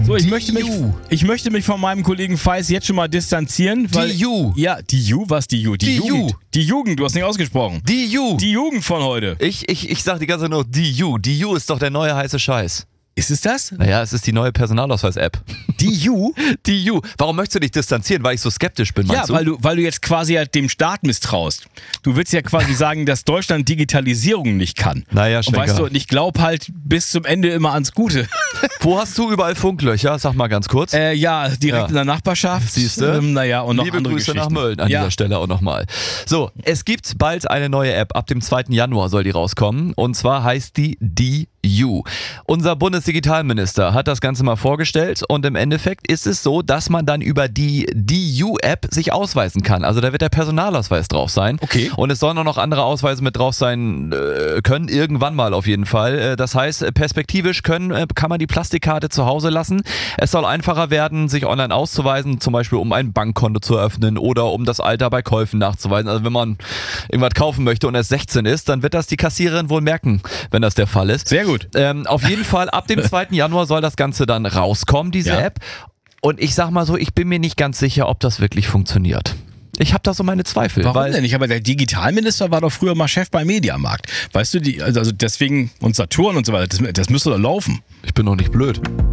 So, ich möchte mich von meinem Kollegen Feis jetzt schon mal distanzieren. Weil, Die You. Ja, die You? Was die You? Die Jugend. You. Die Jugend, du hast nicht ausgesprochen. Die You. Die Jugend von heute. Ich sag die ganze Zeit nur die You. Die You ist doch der neue heiße Scheiß. Ist es das? Naja, es ist die neue Personalausweis-App. Die You? Die You. Warum möchtest du dich distanzieren? Weil ich so skeptisch bin, meinst du? Ja, weil du jetzt quasi halt dem Staat misstraust. Du willst ja quasi sagen, dass Deutschland Digitalisierung nicht kann. Naja, Und Schwenker. weißt du, und ich glaube halt bis zum Ende immer ans Gute. Wo hast du überall Funklöcher? Sag mal ganz kurz. Ja, direkt in der Nachbarschaft. Siehste? Naja, und noch Liebe andere Grüße Geschichten. nach Mölln an dieser Stelle auch nochmal. So, es gibt bald eine neue App. Ab dem 2. Januar soll die rauskommen. Und zwar heißt die You. Unser Bundesdigitalminister hat das Ganze mal vorgestellt und im Endeffekt ist es so, dass man dann über die You-App sich ausweisen kann. Also da wird der Personalausweis drauf sein. Okay. Und es sollen auch noch andere Ausweise mit drauf sein können, irgendwann mal auf jeden Fall. Das heißt, perspektivisch kann man die Plastikkarte zu Hause lassen. Es soll einfacher werden, sich online auszuweisen, zum Beispiel um ein Bankkonto zu eröffnen oder um das Alter bei Käufen nachzuweisen. Also wenn man irgendwas kaufen möchte und erst 16 ist, dann wird das die Kassiererin wohl merken, wenn das der Fall ist. Sehr gut. Auf jeden Fall, ab dem 2. Januar soll das Ganze dann rauskommen, diese App. Und ich sag mal so, ich bin mir nicht ganz sicher, ob das wirklich funktioniert. Ich habe da so meine Zweifel. Warum denn nicht? Aber der Digitalminister war doch früher mal Chef beim Mediamarkt. Weißt du, also deswegen und Saturn und so weiter, das müsste doch laufen. Ich bin doch nicht blöd.